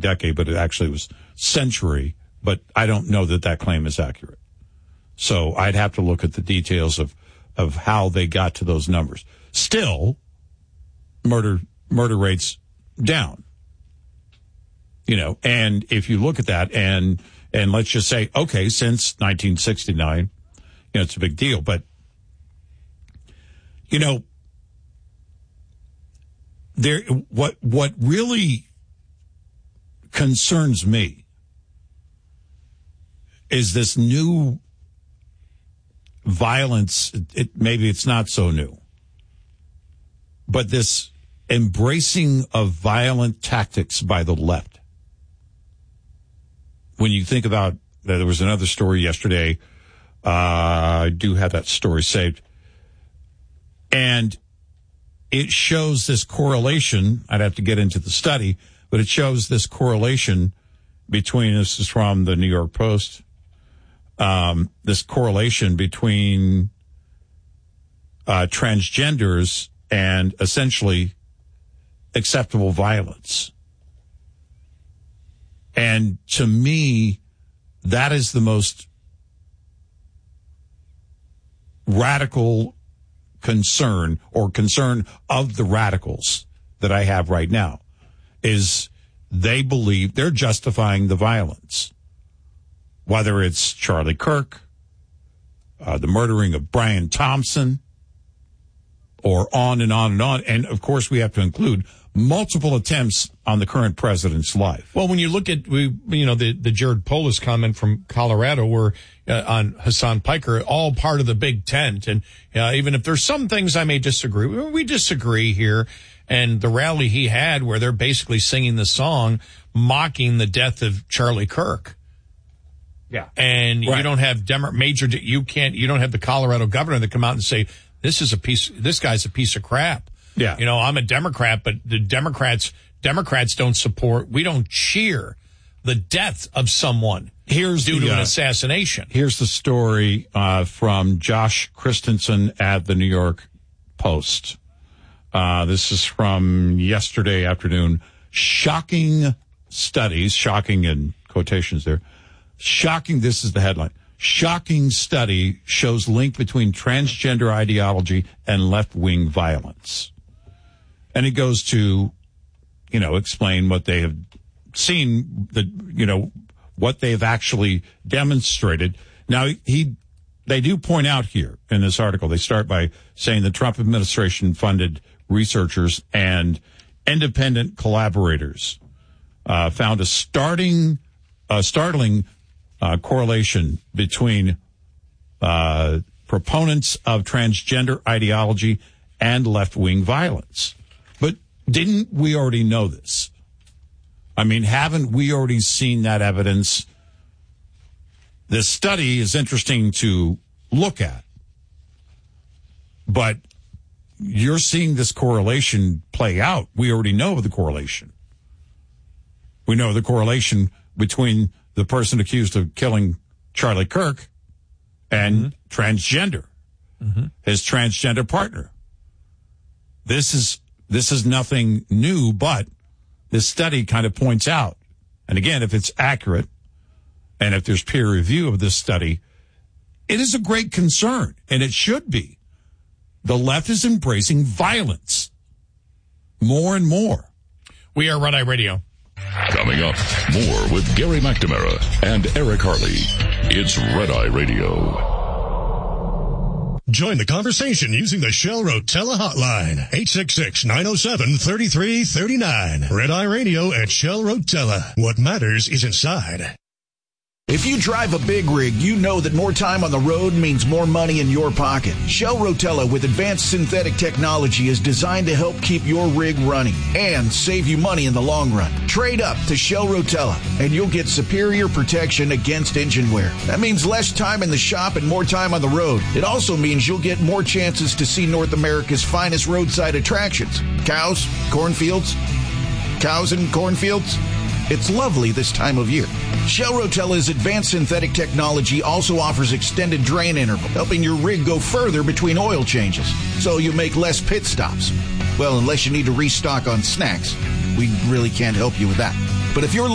decade, but it actually was century. But I don't know that claim is accurate. So I'd have to look at the details of how they got to those numbers. Still, murder rates down. And if you look at that and let's just say, okay, since 1969, it's a big deal. But, what really concerns me is this new violence. Maybe it's not so new, but this embracing of violent tactics by the left. When you think about that, there was another story yesterday. I do have that story saved. And it shows this correlation. I'd have to get into the study, but it shows this correlation between, this is from the New York Post, this correlation between transgenders and essentially acceptable violence. And to me, that is the most radical concern of the radicals that I have right now, is they believe they're justifying the violence. Whether it's Charlie Kirk, the murdering of Brian Thompson, or on and on and on. And, of course, we have to include multiple attempts on the current president's life. Well, when you look at, the Jared Polis comment from Colorado where on Hassan Piker, all part of the Big Tent. And even if there's some things I may disagree, we disagree here. And the rally he had where they're basically singing the song mocking the death of Charlie Kirk. Yeah. And right. You don't have you don't have the Colorado governor that come out and say, this guy's a piece of crap. Yeah. I'm a Democrat, but the Democrats don't support, we don't cheer the death of someone due to an assassination. Here's the story from Josh Christensen at the New York Post. This is from yesterday afternoon. Shocking studies, shocking in quotations there. Shocking, this is the headline. Shocking study shows link between transgender ideology and left-wing violence. And it goes to, explain what they have seen, what they have actually demonstrated. Now, they do point out here in this article, they start by saying the Trump administration funded researchers and independent collaborators found a startling correlation between proponents of transgender ideology and left-wing violence. But didn't we already know this? I mean, haven't we already seen that evidence? This study is interesting to look at, but you're seeing this correlation play out. We already know the correlation. We know the correlation between the person accused of killing Charlie Kirk and transgender, his transgender partner. This is nothing new, but this study kind of points out, and again, if it's accurate, and if there's peer review of this study, it is a great concern, and it should be. The left is embracing violence more and more. We are Red Eye Radio. Coming up, more with Gary McNamara and Eric Harley. It's Red Eye Radio. Join the conversation using the Shell Rotella hotline. 866-907-3339. Red Eye Radio at Shell Rotella. What matters is inside. If you drive a big rig, you know that more time on the road means more money in your pocket. Shell Rotella with advanced synthetic technology is designed to help keep your rig running and save you money in the long run. Trade up to Shell Rotella and you'll get superior protection against engine wear. That means less time in the shop and more time on the road. It also means you'll get more chances to see North America's finest roadside attractions. Cows, cornfields, cows and cornfields. It's lovely this time of year. Shell Rotella's advanced synthetic technology also offers extended drain interval, helping your rig go further between oil changes, so you make less pit stops. Well, unless you need to restock on snacks, we really can't help you with that. But if you're